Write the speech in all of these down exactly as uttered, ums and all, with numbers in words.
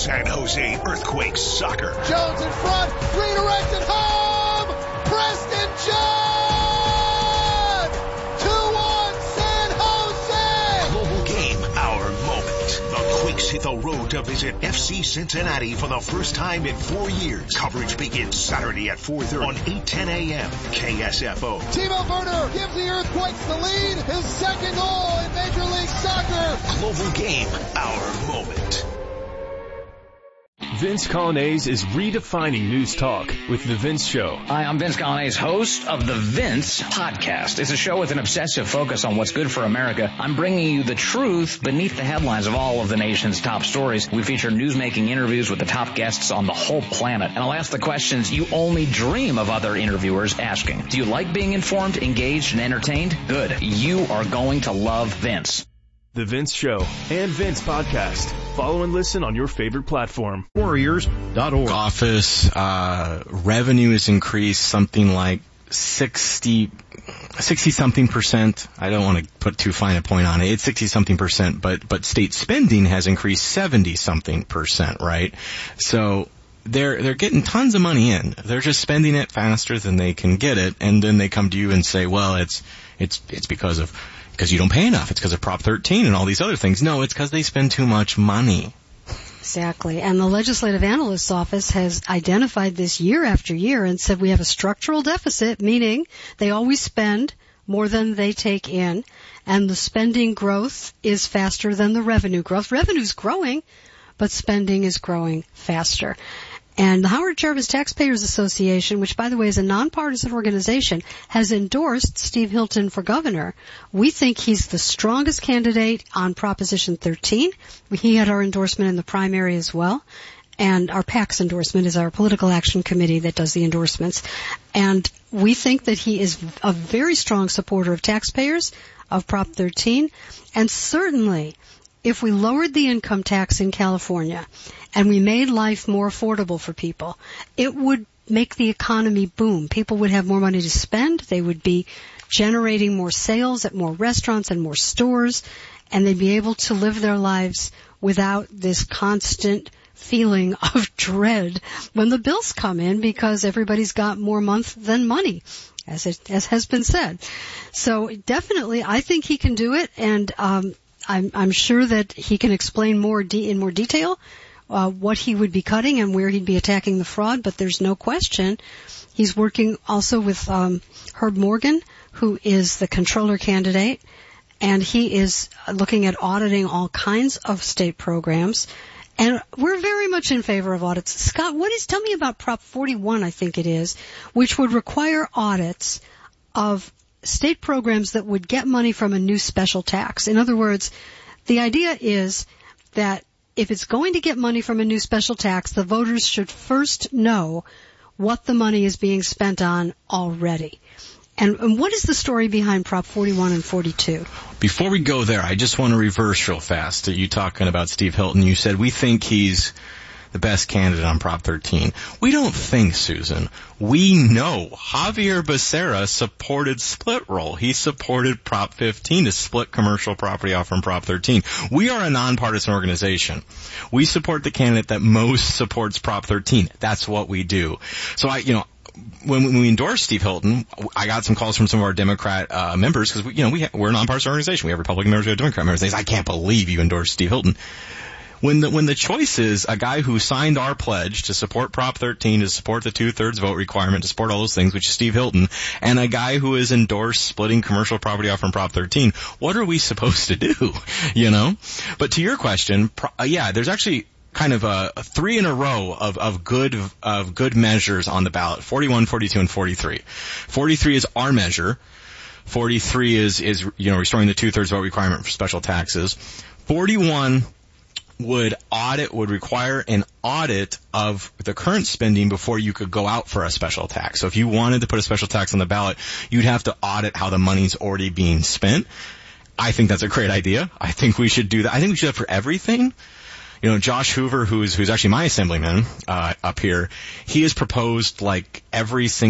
San Jose Earthquakes soccer. Jones in front, redirected home, Preston John! two one San Jose! Global Game, our moment. The Quakes hit the road to visit F C Cincinnati for the first time in four years. Coverage begins Saturday at four thirty on eight ten a.m. K S F O. Timo Werner gives the Earthquakes the lead, his second goal in Major League Soccer. Global Game, our moment. Vince Colonnese is redefining news talk with The Vince Show. Hi, I'm Vince Colonnese, host of The Vince Podcast. It's a show with an obsessive focus on what's good for America. I'm bringing you the truth beneath the headlines of all of the nation's top stories. We feature news-making interviews with the top guests on the whole planet. And I'll ask the questions you only dream of other interviewers asking. Do you like being informed, engaged, and entertained? Good. You are going to love Vince. The Vince Show and Vince Podcast. Follow and listen on your favorite platform. Warriors dot org. Office uh, revenue has increased something like sixty, sixty something percent. I don't want to put too fine a point on it. It's sixty something percent, but but state spending has increased seventy something percent, right? So they're they're getting tons of money in. They're just spending it faster than they can get it, and then they come to you and say, well, it's it's it's because of because you don't pay enough. It's because of Prop thirteen and all these other things. No, it's because they spend too much money. Exactly. And the Legislative Analyst's Office has identified this year after year and said we have a structural deficit, meaning they always spend more than they take in, and the spending growth is faster than the revenue growth. Revenue's growing, but spending is growing faster. And the Howard Jarvis Taxpayers Association, which, by the way, is a nonpartisan organization, has endorsed Steve Hilton for governor. We think he's the strongest candidate on Proposition thirteen. He had our endorsement in the primary as well. And our PAC's endorsement is our political action committee that does the endorsements. And we think that he is a very strong supporter of taxpayers, of Prop thirteen. And certainly, if we lowered the income tax in California and we made life more affordable for people, it would make the economy boom. People would have more money to spend. They would be generating more sales at more restaurants and more stores, and they'd be able to live their lives without this constant feeling of dread when the bills come in because everybody's got more month than money, as it as has been said. So definitely, I think he can do it, and um I'm, I'm sure that he can explain more de- in more detail uh, what he would be cutting and where he'd be attacking the fraud, but there's no question. He's working also with um, Herb Morgan, who is the controller candidate, and he is looking at auditing all kinds of state programs. And we're very much in favor of audits. Scott, what is, tell me about Prop forty-one, I think it is, which would require audits of state programs that would get money from a new special tax. In other words, the idea is that if it's going to get money from a new special tax, the voters should first know what the money is being spent on already. And, and what is the story behind Prop forty-one and forty-two? Before we go there, I just want to reverse real fast. You talking about Steve Hilton, you said we think he's the best candidate on Prop thirteen. We don't think, Susan. We know Javier Becerra supported split roll. He supported Prop fifteen to split commercial property off from Prop thirteen. We are a nonpartisan organization. We support the candidate that most supports Prop thirteen. That's what we do. So I, you know, when we endorsed Steve Hilton, I got some calls from some of our Democrat uh, members because, we, you know, we ha- we're a nonpartisan organization. We have Republican members, we have Democrat members. They say, I can't believe you endorsed Steve Hilton. When the, when the choice is a guy who signed our pledge to support Prop thirteen, to support the two-thirds vote requirement, to support all those things, which is Steve Hilton, and a guy who has endorsed splitting commercial property off from Prop thirteen, what are we supposed to do? You know? But to your question, pro- uh, yeah, there's actually kind of a, a three in a row of, of good, of good measures on the ballot. forty-one, forty-two, and forty-three. forty-three is our measure. forty-three is, is, you know, restoring the two-thirds vote requirement for special taxes. forty-one would audit, would require an audit of the current spending before you could go out for a special tax. So if you wanted to put a special tax on the ballot, you'd have to audit how the money's already being spent. I think that's a great idea. I think we should do that. I think we should do that for everything. You know, Josh Hoover, who's, who's actually my assemblyman, uh, up here, he has proposed like every single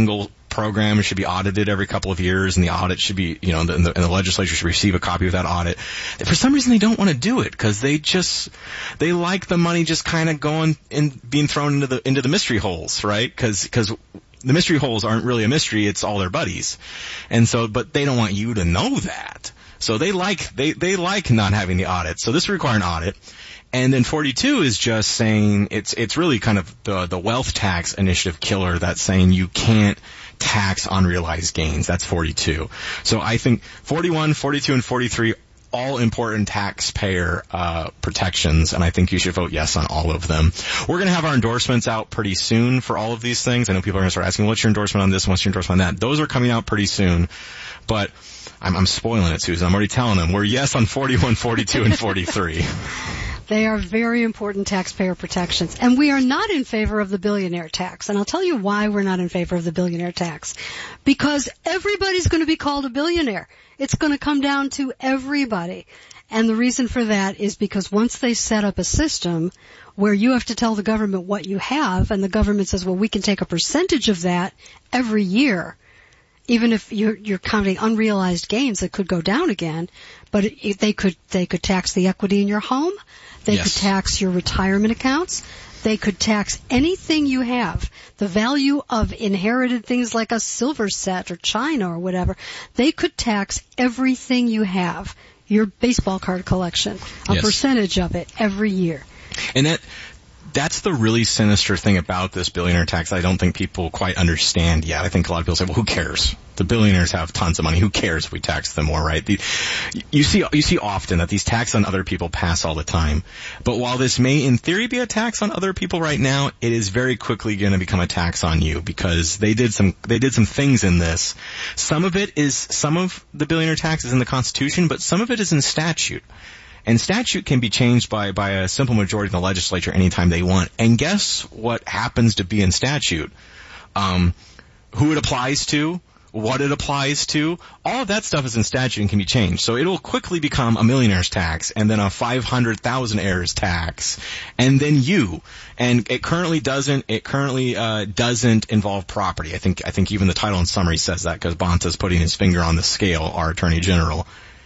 program should be audited every couple of years, and the audit should be, you know, and the, and the legislature should receive a copy of that audit. For some reason, they don't want to do it because they just they like the money just kind of going and being thrown into the into the mystery holes, right? Because because the mystery holes aren't really a mystery; it's all their buddies, and so but they don't want you to know that. So they like they they like not having the audit. So this would require an audit. And then forty-two is just saying it's it's really kind of the the wealth tax initiative killer that's saying you can't tax unrealized gains. That's forty-two. So I think forty-one, forty-two, and forty-three, all important taxpayer uh protections, and I think you should vote yes on all of them. We're going to have our endorsements out pretty soon for all of these things. I know people are going to start asking, what's your endorsement on this, what's your endorsement on that? Those are coming out pretty soon, but I'm, I'm spoiling it, Susan. I'm already telling them we're yes on forty-one, forty-two, and forty-three. They are very important taxpayer protections. And we are not in favor of the billionaire tax. And I'll tell you why we're not in favor of the billionaire tax. Because everybody's going to be called a billionaire. It's going to come down to everybody. And the reason for that is because once they set up a system where you have to tell the government what you have, and the government says, well, we can take a percentage of that every year, even if you're, you're counting unrealized gains that could go down again, but it, they could they could tax the equity in your home. They yes. could tax your retirement accounts. They could tax anything you have. The value of inherited things like a silver set or china or whatever. They could tax everything you have, your baseball card collection, a yes. percentage of it every year. And that that's the really sinister thing about this billionaire tax I don't think people quite understand yet. I think a lot of people say, well, who cares? The billionaires have tons of money. Who cares if we tax them more, right? The, you see, you see often that these taxes on other people pass all the time. But while this may in theory be a tax on other people right now, it is very quickly going to become a tax on you because they did some, they did some things in this. Some of it is, some of the billionaire tax is in the Constitution, but some of it is in statute. And statute can be changed by, by a simple majority in the legislature anytime they want. And guess what happens to be in statute? Um, who it applies to, what it applies to, all of that stuff is in statute and can be changed. So it'll quickly become a millionaire's tax and then a five hundred thousand heirs tax and then you. And it currently doesn't, it currently, uh, doesn't involve property. I think, I think even the title and summary says that because Bonta's putting his finger on the scale, our Attorney General.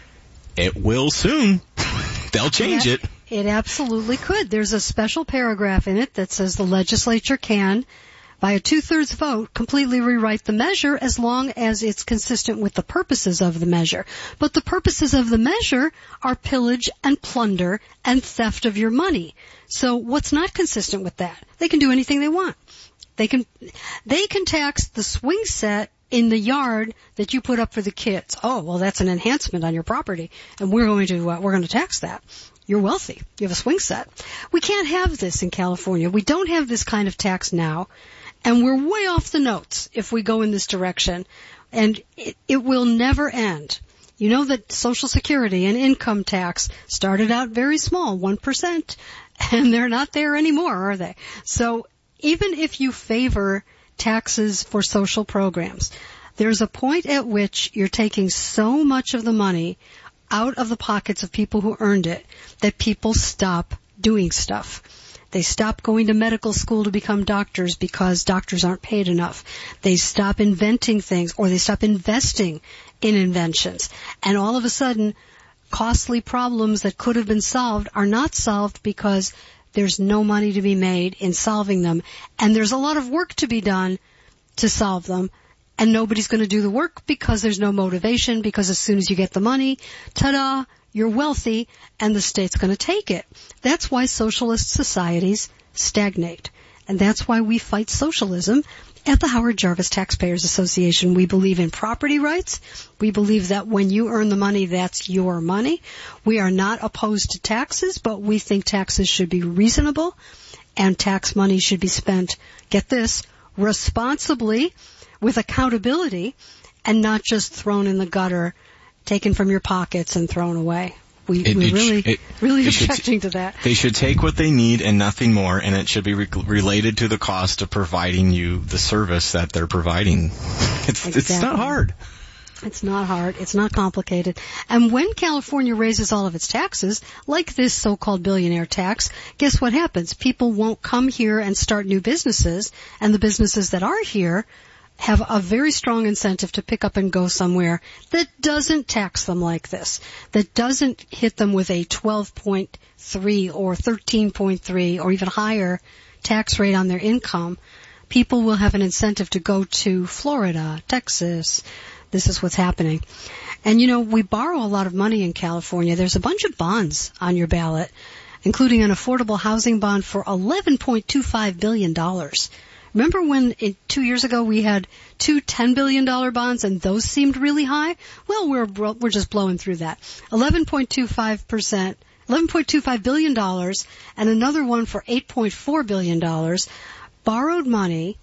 It will soon. They'll change it. It absolutely could. There's a special paragraph in it that says the legislature can, by a two-thirds vote, completely rewrite the measure as long as it's consistent with the purposes of the measure. But the purposes of the measure are pillage and plunder and theft of your money. So what's not consistent with that? They can do anything they want. They can, they can tax the swing set in the yard that you put up for the kids. Oh, well, that's an enhancement on your property, and we're going to uh, we're going to tax that. You're wealthy. You have a swing set. We can't have this in California. We don't have this kind of tax now, and we're way off the notes if we go in this direction, and it, it will never end. You know that Social Security and income tax started out very small, one percent, and they're not there anymore, are they? So even if you favor taxes for social programs, there's a point at which you're taking so much of the money out of the pockets of people who earned it that people stop doing stuff. They stop going to medical school to become doctors because doctors aren't paid enough. They stop inventing things, or they stop investing in inventions. And all of a sudden, costly problems that could have been solved are not solved because there's no money to be made in solving them, and there's a lot of work to be done to solve them, and nobody's going to do the work because there's no motivation, because as soon as you get the money, ta-da, you're wealthy, and the state's going to take it. That's why socialist societies stagnate, and that's why we fight socialism. At the Howard Jarvis Taxpayers Association, we believe in property rights. We believe that when you earn the money, that's your money. We are not opposed to taxes, but we think taxes should be reasonable, and tax money should be spent, get this, responsibly, with accountability, and not just thrown in the gutter, taken from your pockets and thrown away. We, it, we're it, really, it, really objecting to that. They should take what they need and nothing more, and it should be re- related to the cost of providing you the service that they're providing. It's, exactly. It's not hard. It's not hard. It's not complicated. And when California raises all of its taxes, like this so-called billionaire tax, guess what happens? People won't come here and start new businesses, and the businesses that are here have a very strong incentive to pick up and go somewhere that doesn't tax them like this, that doesn't hit them with a twelve point three or thirteen point three or even higher tax rate on their income. People will have an incentive to go to Florida, Texas. This is what's happening. And, you know, we borrow a lot of money in California. There's a bunch of bonds on your ballot, including an affordable housing bond for eleven point two five billion dollars. Remember when it, two years ago we had two ten billion dollars bonds and those seemed really high? Well, we're we're just blowing through that. eleven point two five percent, eleven point two five billion dollars, and another one for eight point four billion dollars, borrowed money,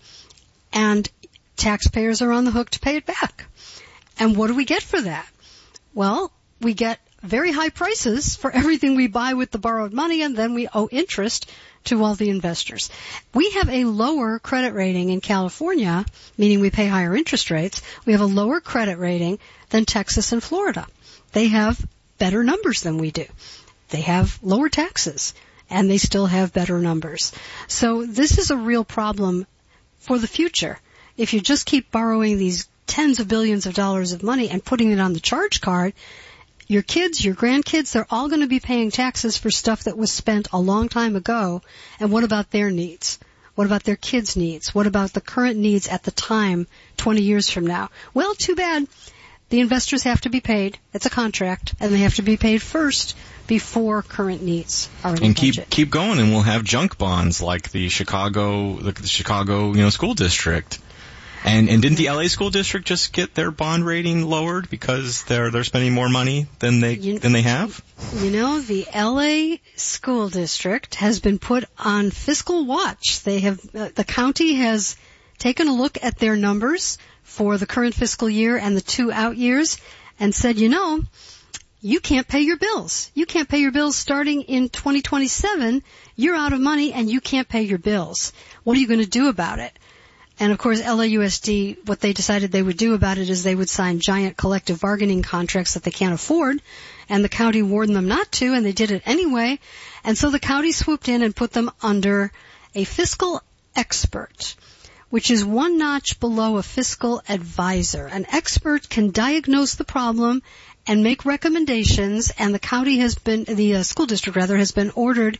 and taxpayers are on the hook to pay it back. And what do we get for that? Well, we get very high prices for everything we buy with the borrowed money, and then we owe interest to all the investors. We have a lower credit rating in California, meaning we pay higher interest rates. We have a lower credit rating than Texas and Florida. They have better numbers than we do. They have lower taxes, and they still have better numbers. So this is a real problem for the future. If you just keep borrowing these tens of billions of dollars of money and putting it on the charge card, your kids, your grandkids, they're all going to be paying taxes for stuff that was spent a long time ago. And what about their needs? What about their kids' needs? What about the current needs at the time, twenty years from now? Well, too bad. The investors have to be paid. It's a contract, and they have to be paid first before current needs are in the and keep budget. keep going, and we'll have junk bonds like the Chicago, the, the Chicago, you know, school district. And and didn't the L A school district just get their bond rating lowered because they're they're spending more money than they you, than they have? You know, the L A school district has been put on fiscal watch. They have uh, the county has taken a look at their numbers for the current fiscal year and the two out years and said, you know, you can't pay your bills. You can't pay your bills starting in twenty twenty-seven. You're out of money and you can't pay your bills. What are you going to do about it? And of course, L A U S D, what they decided they would do about it is they would sign giant collective bargaining contracts that they can't afford, and the county warned them not to, and they did it anyway. And so the county swooped in and put them under a fiscal expert, which is one notch below a fiscal advisor. An expert can diagnose the problem and make recommendations, and the county has been, the uh, school district rather, has been ordered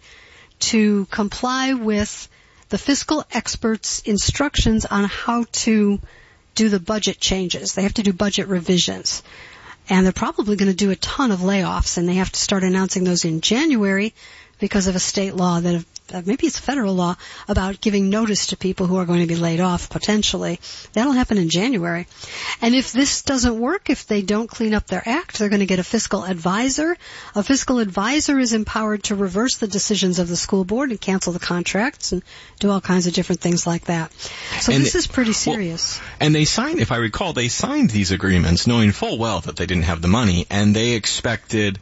to comply with the fiscal experts' instructions on how to do the budget changes. They have to do budget revisions. And they're probably going to do a ton of layoffs, and they have to start announcing those in January because of a state law that, uh, maybe it's a federal law, about giving notice to people who are going to be laid off potentially. That'll happen in January. And if this doesn't work, if they don't clean up their act, they're going to get a fiscal advisor. A fiscal advisor is empowered to reverse the decisions of the school board and cancel the contracts and do all kinds of different things like that. So and this is pretty serious. Well, and they signed, if I recall, they signed these agreements knowing full well that they didn't have the money, and they expected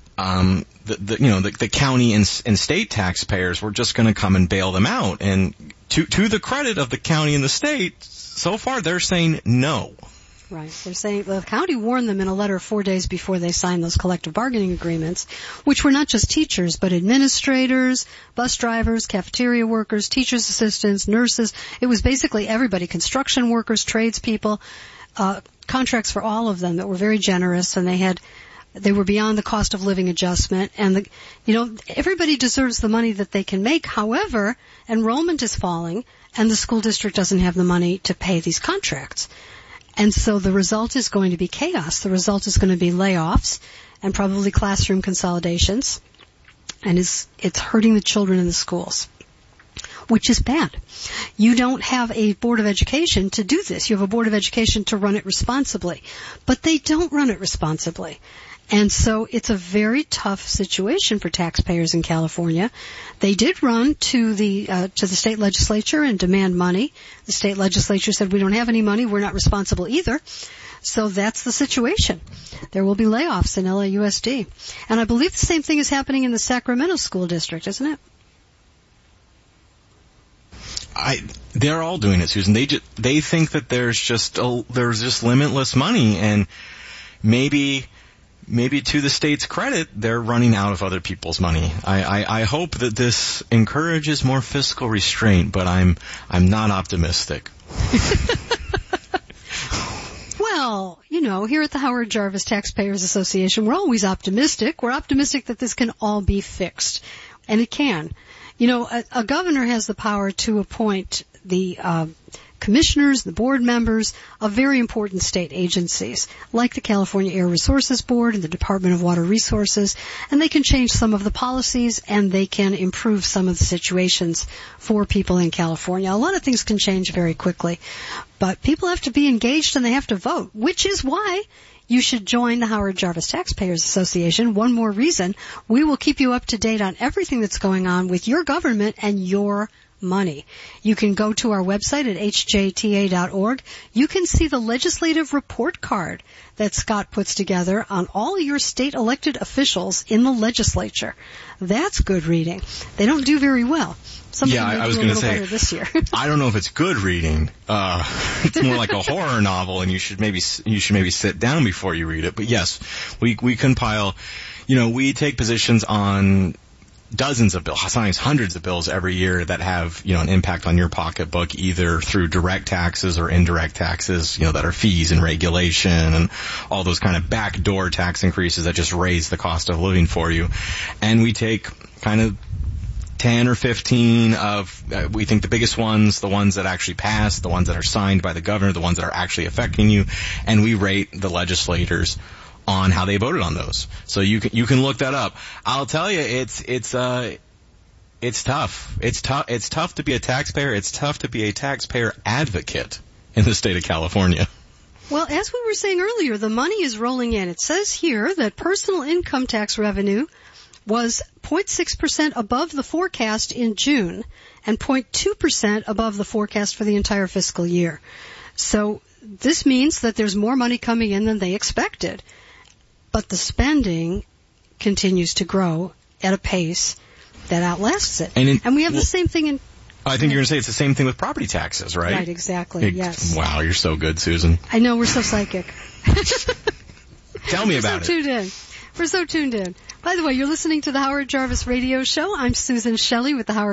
um the, the you know the, the county and, and state taxpayers were just going to come and bail them out. And to to the credit of the county and the state, so far they're saying no. Right. They're saying, well, the county warned them in a letter four days before they signed those collective bargaining agreements, which were not just teachers, but administrators, bus drivers, cafeteria workers, teachers' assistants, nurses. It was basically everybody, construction workers, tradespeople, uh, contracts for all of them that were very generous, and they had, they were beyond the cost of living adjustment. And, the, you know, everybody deserves the money that they can make. However, enrollment is falling, and the school district doesn't have the money to pay these contracts. And so the result is going to be chaos. The result is going to be layoffs and probably classroom consolidations. And it's, it's hurting the children in the schools, which is bad. You don't have a board of education to do this. You have a board of education to run it responsibly. But they don't run it responsibly. And so it's a very tough situation for taxpayers in California. They did run to the uh, to the state legislature and demand money. The state legislature said, we don't have any money, we're not responsible either. So that's the situation. There will be layoffs in L A U S D. And I believe the same thing is happening in the Sacramento school district, isn't it? I, they're all doing it, Susan. They just, they think that there's just a, there's just limitless money, and maybe maybe to the state's credit, they're running out of other people's money. I, I, I hope that this encourages more fiscal restraint, but I'm I'm not optimistic. Well, you know, here at the Howard Jarvis Taxpayers Association, we're always optimistic. We're optimistic that this can all be fixed. And it can. You know, a, a governor has the power to appoint the uh, commissioners, the board members of very important state agencies, like the California Air Resources Board and the Department of Water Resources, and they can change some of the policies and they can improve some of the situations for people in California. A lot of things can change very quickly, but people have to be engaged and they have to vote, which is why you should join the Howard Jarvis Taxpayers Association. One more reason, we will keep you up to date on everything that's going on with your government and your money. You can go to our website at H J T A dot org. You can see the legislative report card that Scott puts together on all your state elected officials in the legislature. That's good reading. They don't do very well. Some yeah, of them I was going to say, this year. I don't know if it's good reading. Uh, it's more like a horror novel, and you should maybe you should maybe sit down before you read it. But yes, we we compile. You know, we take positions on dozens of bills, sometimes hundreds of bills every year that have, you know, an impact on your pocketbook, either through direct taxes or indirect taxes, you know, that are fees and regulation and all those kind of backdoor tax increases that just raise the cost of living for you. And we take kind of ten or fifteen of, uh, we think the biggest ones, the ones that actually pass, the ones that are signed by the governor, the ones that are actually affecting you, and we rate the legislators on how they voted on those. So you can, you can look that up. I'll tell you, it's, it's, uh, it's tough. It's tough, it's tough to be a taxpayer. It's tough to be a taxpayer advocate in the state of California. Well, as we were saying earlier, the money is rolling in. It says here that personal income tax revenue was zero point six percent above the forecast in June and zero point two percent above the forecast for the entire fiscal year. So this means that there's more money coming in than they expected. But the spending continues to grow at a pace that outlasts it. And, in, and we have well, the same thing in... I think you're going to say it's the same thing with property taxes, right? Right, exactly, it, yes. Wow, you're so good, Susan. I know, we're so psychic. Tell me we're about so it. Tuned in. We're so tuned in. By the way, you're listening to the Howard Jarvis Radio Show. I'm Susan Shelley with the Howard